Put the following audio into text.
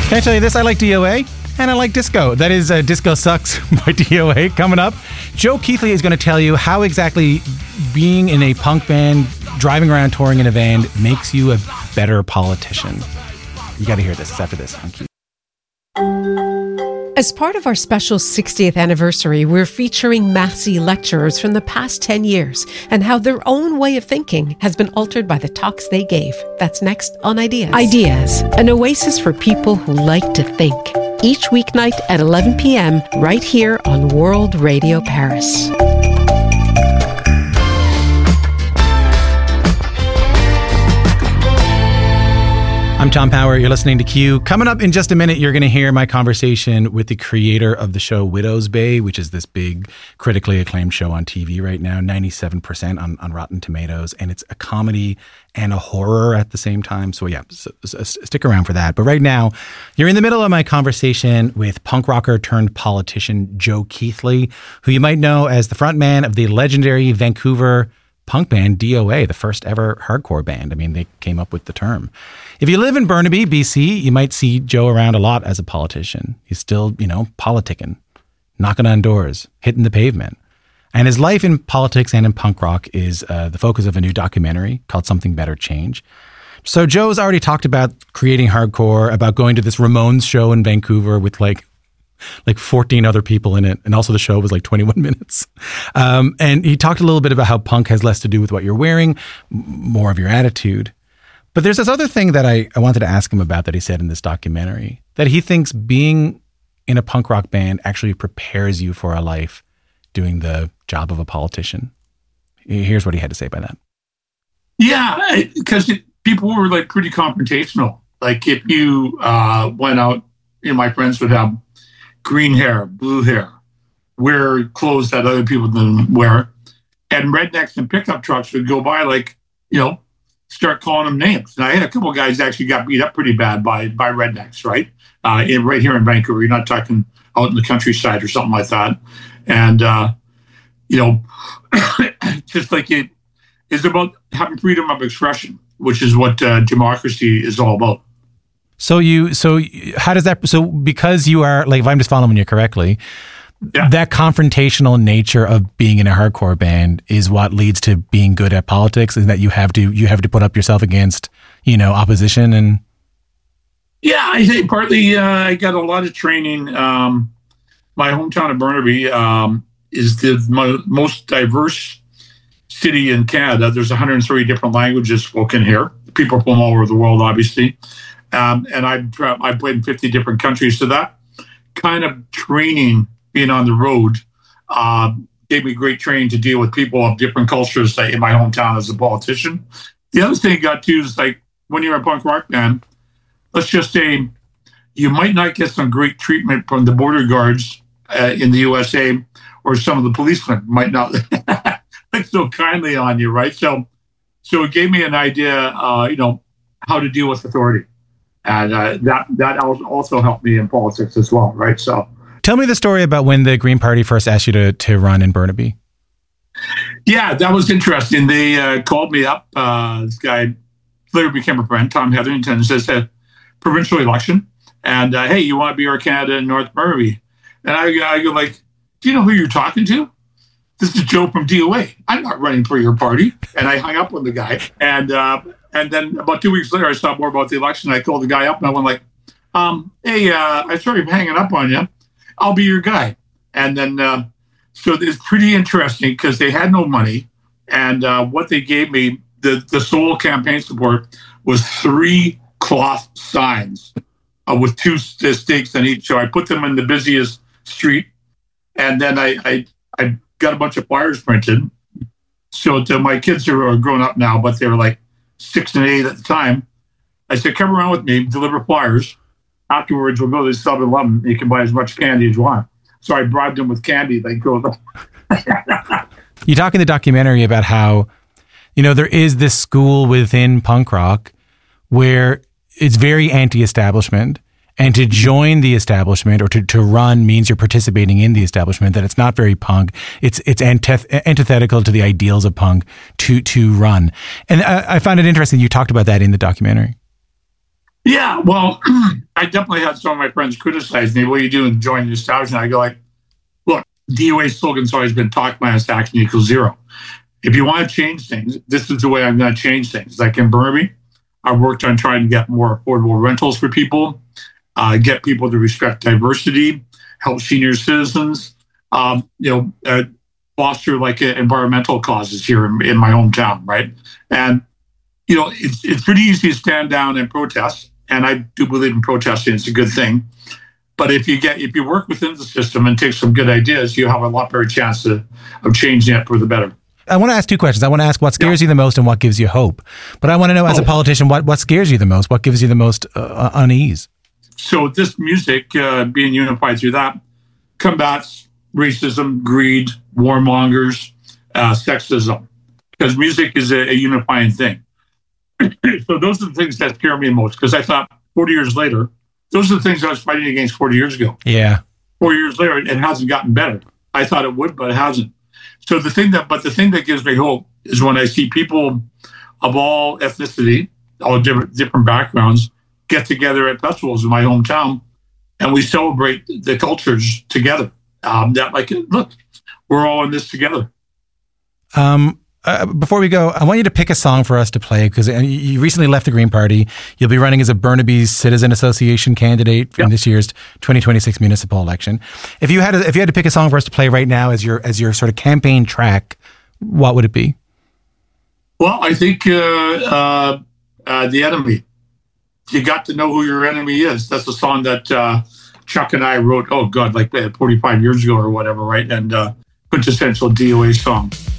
Can I tell you this? I like DOA and I like disco. That is Disco Sucks by DOA coming up. Joe Keithley is going to tell you how exactly being in a punk band, driving around touring in a van makes you a better politician. You got to hear this. It's after this on Q. As part of our special 60th anniversary, we're featuring Massey lecturers from the past 10 years and how their own way of thinking has been altered by the talks they gave. That's next on Ideas. Ideas, an oasis for people who like to think. Each weeknight at 11 p.m. right here on World Radio Paris. I'm Tom Power. You're listening to Q. Coming up in just a minute, you're going to hear my conversation with the creator of the show Widow's Bay, which is this big, critically acclaimed show on TV right now, 97% on Rotten Tomatoes. And it's a comedy and a horror at the same time. So yeah, stick around for that. But right now, you're in the middle of my conversation with punk rocker turned politician Joe Keithley, who you might know as the frontman of the legendary Vancouver punk band DOA, the first ever hardcore band. I mean, they came up with the term. If you live in Burnaby, BC, you might see Joe around a lot as a politician. He's still, politicking, knocking on doors, hitting the pavement. And his life in politics and in punk rock is the focus of a new documentary called Something Better Change. So Joe's already talked about creating hardcore, about going to this Ramones show in Vancouver with like 14 other people in it. And also the show was like 21 minutes. And he talked a little bit about how punk has less to do with what you're wearing, more of your attitude. But there's this other thing that I wanted to ask him about that he said in this documentary, that he thinks being in a punk rock band actually prepares you for a life doing the job of a politician. Here's what he had to say by that. Yeah, because people were like pretty confrontational. Like if you went out, my friends would have green hair, blue hair, wear clothes that other people didn't wear. And rednecks and pickup trucks would go by start calling them names. And I had a couple of guys that actually got beat up pretty bad by rednecks, right? Right here in Vancouver. You're not talking out in the countryside or something like that. And, just like it is about having freedom of expression, which is what democracy is all about. So how does that, so because you are, like, if I'm just following you correctly, yeah, that confrontational nature of being in a hardcore band is what leads to being good at politics, is that you have to put up yourself against, opposition. And yeah, I think partly I got a lot of training. My hometown of Burnaby is the most diverse city in Canada. There's 130 different languages spoken here. People from all over the world, obviously. And I played in 50 different countries. So that kind of training, being on the road, gave me great training to deal with people of different cultures in my hometown as a politician. The other thing I got to is when you're a punk rock band, let's just say you might not get some great treatment from the border guards in the USA, or some of the policemen might not look so kindly on you, right? So it gave me an idea, how to deal with authority. And that also helped me in politics as well, right? So, tell me the story about when the Green Party first asked you to run in Burnaby. Yeah, that was interesting. They called me up. This guy later became a friend, Tom Hetherington, says, provincial election. And, hey, you want to be our candidate in North Burnaby? And I go do you know who you're talking to? This is Joe from DOA. I'm not running for your party. And I hung up with the guy. And then about 2 weeks later, I saw more about the election. I called the guy up and I went hey, I started hanging up on you. I'll be your guy. And then, so it's pretty interesting because they had no money. And what they gave me, the sole campaign support was 3 cloth signs with 2 stakes on each. So I put them in the busiest street. And then I got a bunch of flyers printed. So my kids are grown up now, but they were 6 and 8 at the time. I said, come around with me, deliver flyers. Afterwards, we'll go to 7-Eleven. You can buy as much candy as you want. So I bribed them with candy. They go. You talk in the documentary about how, there is this school within punk rock where it's very anti-establishment. And to join the establishment or to run means you're participating in the establishment, that it's not very punk. It's antithetical to the ideals of punk to run. And I found it interesting you talked about that in the documentary. Yeah, well, I definitely had some of my friends criticize me. What are you doing joining the establishment? I go like, look, DOA slogan's always been talk minus action equals zero. If you want to change things, this is the way I'm going to change things. Like in Burnaby, I worked on trying to get more affordable rentals for people, get people to respect diversity, help senior citizens, foster like environmental causes here in my hometown, right? And, it's pretty easy to stand down and protest. And I do believe in protesting. It's a good thing. But if you work within the system and take some good ideas, you have a lot better chance of changing it for the better. I want to ask two questions. I want to ask what scares you the most and what gives you hope. But I want to know, as a politician, what scares you the most? What gives you the most unease? So this music, being unified through that, combats racism, greed, warmongers, sexism, because music is a unifying thing. So those are the things that scare me most, because I thought 40 years later, those are the things I was fighting against 40 years ago. Yeah. 4 years later, it hasn't gotten better. I thought it would, but it hasn't. So the thing that gives me hope is when I see people of all ethnicity, all different backgrounds, get together at festivals in my hometown, and we celebrate the cultures together. Look, we're all in this together. Before we go, I want you to pick a song for us to play, because you recently left the Green Party. You'll be running as a Burnaby Citizen Association candidate in this year's 2026 municipal election. If you had to pick a song for us to play right now as your sort of campaign track, what would it be? Well, I think The Enemy. You got to know who your enemy is. That's a song that Chuck and I wrote, 45 years ago or whatever, right? And quintessential DOA song.